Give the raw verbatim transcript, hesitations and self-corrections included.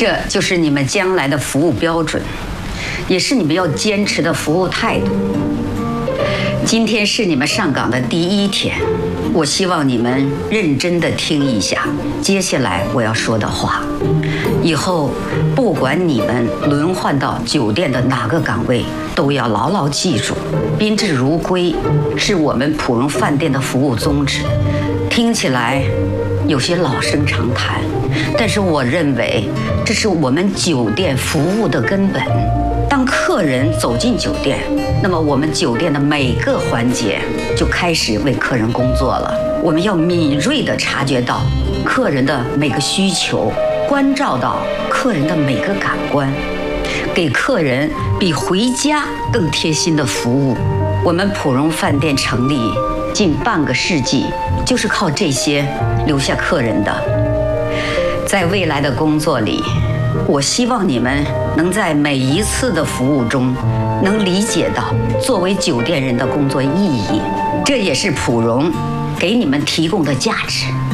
这就是你们将来的服务标准，也是你们要坚持的服务态度。今天是你们上岗的第一天，我希望你们认真地听一下接下来我要说的话。以后不管你们轮换到酒店的哪个岗位，都要牢牢记住，宾至如归是我们普荣饭店的服务宗旨。听起来有些老生常谈，但是我认为这是我们酒店服务的根本。当客人走进酒店，那么我们酒店的每个环节就开始为客人工作了。我们要敏锐地察觉到客人的每个需求，关照到客人的每个感官，给客人比回家更贴心的服务。我们普荣饭店成立近半个世纪，就是靠这些留下客人的。在未来的工作里，我希望你们能在每一次的服务中能理解到作为酒店人的工作意义，这也是普荣给你们提供的价值。